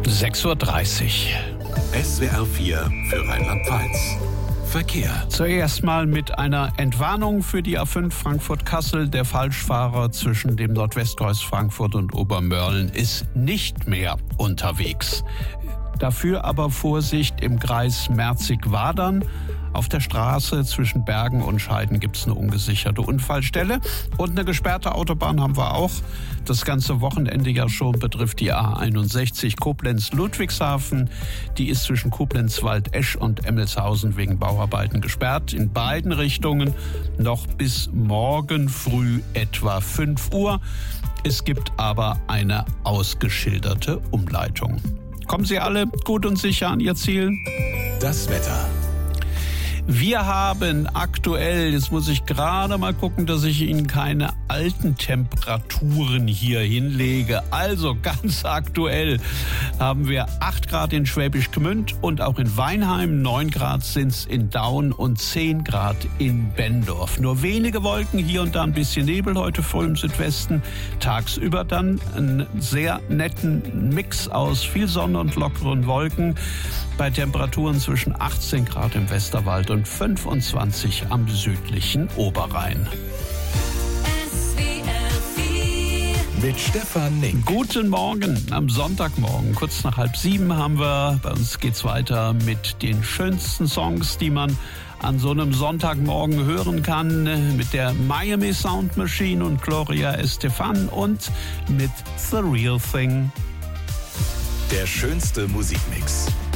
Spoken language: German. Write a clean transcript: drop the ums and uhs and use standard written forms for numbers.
6:30 Uhr. SWR 4 für Rheinland-Pfalz. Verkehr. Zuerst mal mit einer Entwarnung für die A5 Frankfurt-Kassel. Der Falschfahrer zwischen dem Nordwestkreuz Frankfurt und Obermörlen ist nicht mehr unterwegs. Dafür aber Vorsicht im Kreis Merzig-Wadern. Auf der Straße zwischen Bergen und Scheiden gibt es eine ungesicherte Unfallstelle. Und eine gesperrte Autobahn haben wir auch. Das ganze Wochenende ja schon betrifft die A61 Koblenz-Ludwigshafen. Die ist zwischen Koblenz-Waldesch und Emmelshausen wegen Bauarbeiten gesperrt. In beiden Richtungen noch bis morgen früh etwa 5 Uhr. Es gibt aber eine ausgeschilderte Umleitung. Kommen Sie alle gut und sicher an Ihr Ziel? Das Wetter. Wir haben aktuell, jetzt muss ich gerade mal gucken, dass ich Ihnen keine alten Temperaturen hier hinlege. Also ganz aktuell haben wir 8 Grad in Schwäbisch Gmünd und auch in Weinheim. 9 Grad sind es in Daun und 10 Grad in Benndorf. Nur wenige Wolken, hier und da ein bisschen Nebel heute voll im Südwesten. Tagsüber dann einen sehr netten Mix aus viel Sonne und lockeren Wolken bei Temperaturen zwischen 18 Grad im Westerwald und 25 am südlichen Oberrhein. Mit Stefan Nink. Guten Morgen am Sonntagmorgen. Kurz nach 6:30 haben wir. Bei uns geht's weiter mit den schönsten Songs, die man an so einem Sonntagmorgen hören kann. Mit der Miami Sound Machine und Gloria Estefan und mit The Real Thing. Der schönste Musikmix.